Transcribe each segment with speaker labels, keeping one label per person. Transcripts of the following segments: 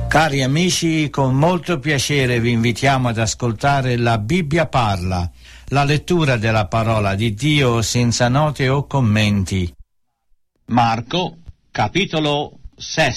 Speaker 1: Cari amici, con molto piacere vi invitiamo ad ascoltare La Bibbia parla, la lettura della parola di Dio senza note o commenti.
Speaker 2: Marco, capitolo 6.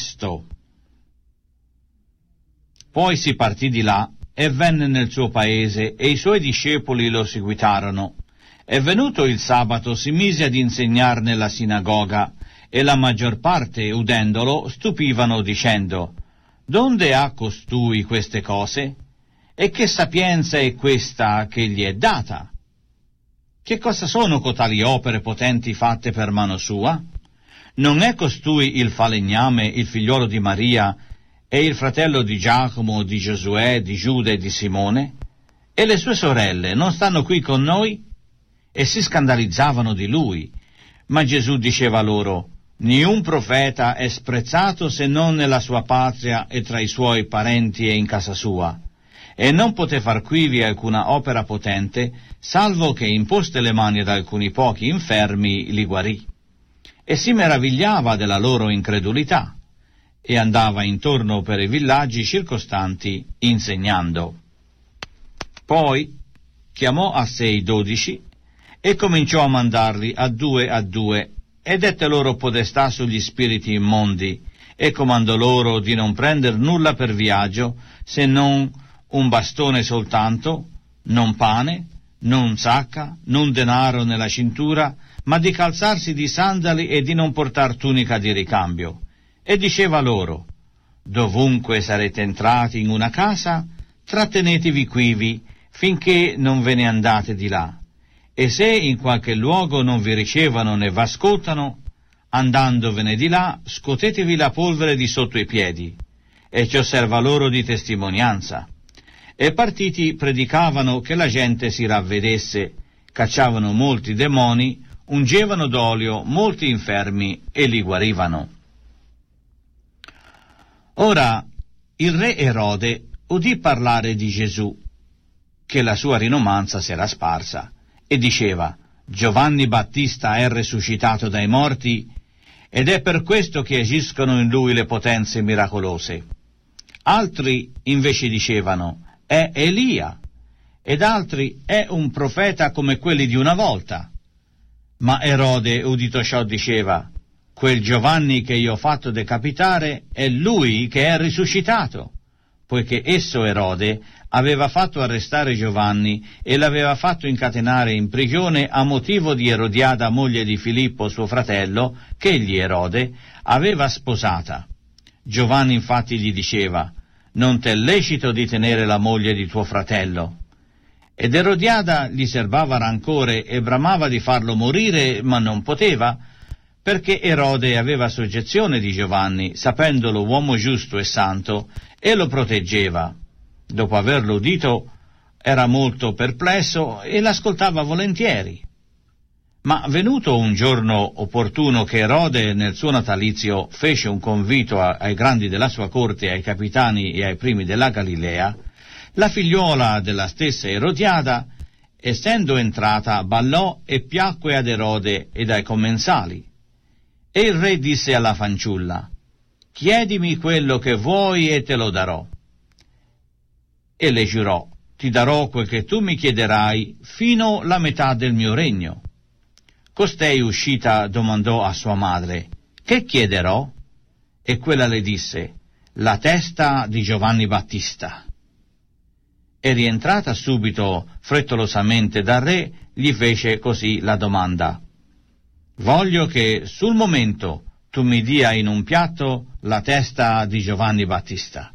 Speaker 2: Poi si partì di là e venne nel suo paese, e i suoi discepoli lo seguitarono. E venuto il sabato si mise ad insegnar nella sinagoga, e la maggior parte, udendolo, stupivano dicendo: «Donde ha costui queste cose? E che sapienza è questa che gli è data? Che cosa sono cotali opere potenti fatte per mano sua? Non è costui il falegname, il figliolo di Maria, e il fratello di Giacomo, di Giosuè, di Giuda e di Simone? E le sue sorelle non stanno qui con noi?» E si scandalizzavano di lui. Ma Gesù diceva loro: «Niun profeta è sprezzato se non nella sua patria e tra i suoi parenti e in casa sua. E non poté far quivi alcuna opera potente, salvo che imposte le mani ad alcuni pochi infermi li guarì. E si meravigliava della loro incredulità, e andava intorno per i villaggi circostanti insegnando. Poi chiamò a sé i 12 e cominciò a mandarli a due, e dette loro podestà sugli spiriti immondi, e comandò loro di non prender nulla per viaggio, se non un bastone soltanto, non pane, non sacca, non denaro nella cintura, ma di calzarsi di sandali e di non portar tunica di ricambio. E diceva loro: «Dovunque sarete entrati in una casa, trattenetevi quivi, finché non ve ne andate di là. E se in qualche luogo non vi ricevono né v'ascoltano, andandovene di là, scotetevi la polvere di sotto i piedi». E ciò serva loro di testimonianza. E partiti predicavano che la gente si ravvedesse, cacciavano molti demoni, ungevano d'olio molti infermi e li guarivano. Ora il re Erode udì parlare di Gesù, che la sua rinomanza s'era sparsa, e diceva: «Giovanni Battista è risuscitato dai morti, ed è per questo che agiscono in lui le potenze miracolose». Altri invece dicevano: «È Elia», ed altri: «È un profeta come quelli di una volta». Ma Erode, udito ciò, diceva: «Quel Giovanni che io ho fatto decapitare è lui che è risuscitato», poiché esso, Erode, aveva fatto arrestare Giovanni e l'aveva fatto incatenare in prigione a motivo di Erodiada, moglie di Filippo, suo fratello, che egli, Erode, aveva sposata. Giovanni infatti gli diceva: «Non t'è lecito di tenere la moglie di tuo fratello». Ed Erodiada gli serbava rancore e bramava di farlo morire, ma non poteva, perché Erode aveva soggezione di Giovanni, sapendolo uomo giusto e santo, e lo proteggeva. Dopo averlo udito era molto perplesso e l'ascoltava volentieri. Ma venuto un giorno opportuno che Erode nel suo natalizio fece un convito ai grandi della sua corte, ai capitani e ai primi della Galilea, la figliuola della stessa Erodiada, essendo entrata, ballò e piacque ad Erode ed ai commensali. E il re disse alla fanciulla: «Chiedimi quello che vuoi e te lo darò». E le giurò: «Ti darò quel che tu mi chiederai, fino la metà del mio regno». Costei, uscita, domandò a sua madre: «Che chiederò?» E quella le disse: «La testa di Giovanni Battista». E rientrata subito frettolosamente dal re, gli fece così la domanda: «Voglio che sul momento tu mi dia in un piatto la testa di Giovanni Battista».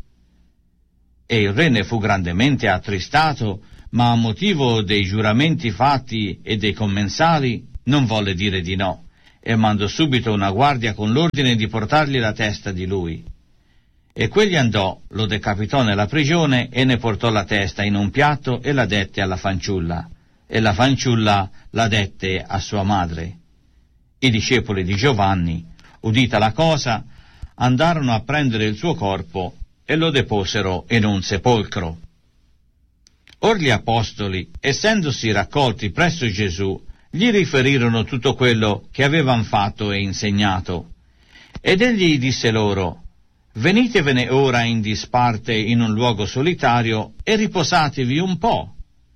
Speaker 2: E il re ne fu grandemente attristato, ma a motivo dei giuramenti fatti e dei commensali non volle dire di no, e mandò subito una guardia con l'ordine di portargli la testa di lui. E quegli andò, lo decapitò nella prigione e ne portò la testa in un piatto e la dette alla fanciulla, e la fanciulla la dette a sua madre. I discepoli di Giovanni, udita la cosa, andarono a prendere il suo corpo e lo deposero in un sepolcro. Or gli apostoli, essendosi raccolti presso Gesù, gli riferirono tutto quello che avevan fatto e insegnato. Ed egli disse loro: venitevene ora in disparte in un luogo solitario e riposatevi un po'.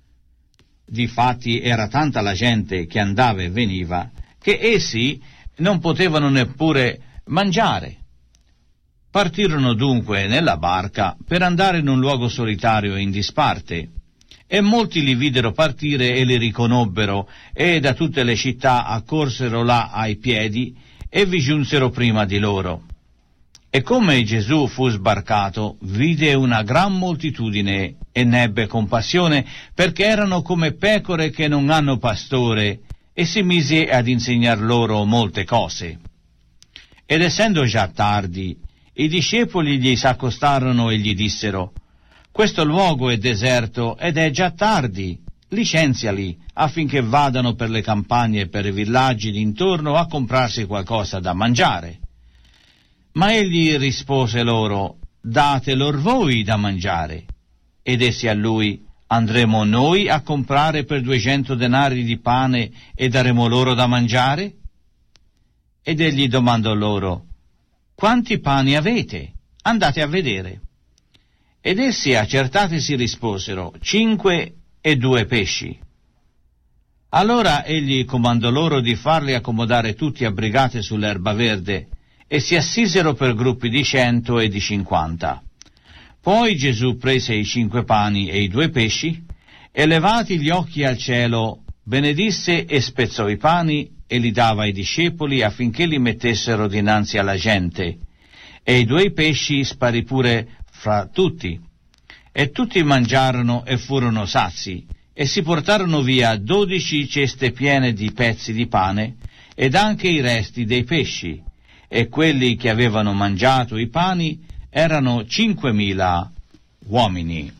Speaker 2: Difatti era tanta la gente che andava e veniva, che essi non potevano neppure mangiare. Partirono dunque nella barca per andare in un luogo solitario in disparte, e molti li videro partire e li riconobbero, e da tutte le città accorsero là ai piedi e vi giunsero prima di loro. E come Gesù fu sbarcato, vide una gran moltitudine e ne ebbe compassione, perché erano come pecore che non hanno pastore, e si mise ad insegnar loro molte cose. Ed essendo già tardi, i discepoli gli s'accostarono e gli dissero: «Questo luogo è deserto ed è già tardi, licenziali affinché vadano per le campagne e per i villaggi d'intorno a comprarsi qualcosa da mangiare». Ma egli rispose loro: «Date lor voi da mangiare». Ed essi a lui: «Andremo noi a comprare per 200 denari di pane e daremo loro da mangiare?» Ed egli domandò loro: «Quanti pani avete? Andate a vedere». Ed essi accertatisi risposero: 5 e 2 pesci. Allora egli comandò loro di farli accomodare tutti abbrigati sull'erba verde, e si assisero per gruppi di 100 e di 50. Poi Gesù prese i 5 pani e i 2 pesci, e levati gli occhi al cielo, benedisse e spezzò i pani e li dava ai discepoli affinché li mettessero dinanzi alla gente, e i 2 pesci sparì pure fra tutti. E tutti mangiarono e furono sazi, e si portarono via 12 ceste piene di pezzi di pane, ed anche i resti dei pesci, e quelli che avevano mangiato i pani erano 5.000 uomini.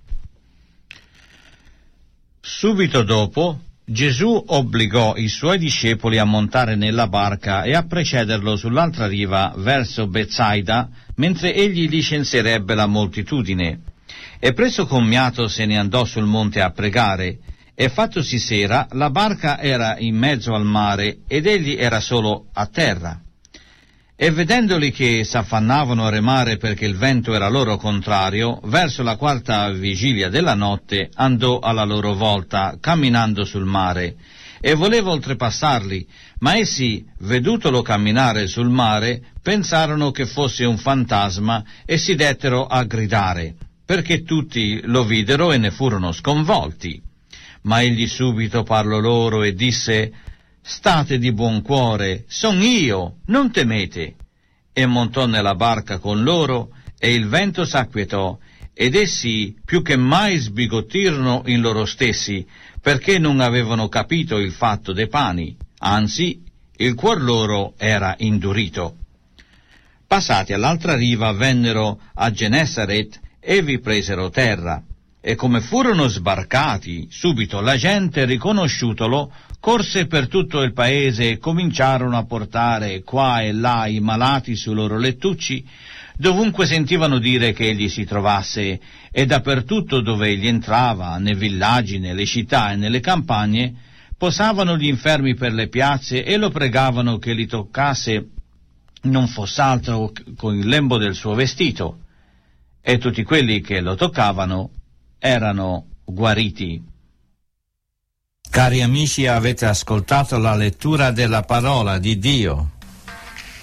Speaker 2: Subito dopo Gesù obbligò i suoi discepoli a montare nella barca e a precederlo sull'altra riva verso Betsaida, mentre egli licenzierebbe la moltitudine. E preso commiato se ne andò sul monte a pregare, e fattosi sera la barca era in mezzo al mare ed egli era solo a terra. E vedendoli che s'affannavano a remare perché il vento era loro contrario, verso la 4ª vigilia della notte andò alla loro volta, camminando sul mare, e voleva oltrepassarli, ma essi, vedutolo camminare sul mare, pensarono che fosse un fantasma e si dettero a gridare, perché tutti lo videro e ne furono sconvolti. Ma egli subito parlò loro e disse: «State di buon cuore, son io, non temete». E montò nella barca con loro, e il vento s'acquietò, ed essi più che mai sbigottirono in loro stessi, perché non avevano capito il fatto dei pani, anzi, il cuor loro era indurito. Passati all'altra riva vennero a Genesaret e vi presero terra. E come furono sbarcati, subito la gente, riconosciutolo, corse per tutto il paese e cominciarono a portare qua e là i malati sui loro lettucci, dovunque sentivano dire che egli si trovasse, e dappertutto dove egli entrava, nei villaggi, nelle città e nelle campagne, posavano gli infermi per le piazze e lo pregavano che li toccasse non foss'altro con il lembo del suo vestito, e tutti quelli che lo toccavano erano guariti.
Speaker 1: Cari amici, avete ascoltato la lettura della parola di Dio.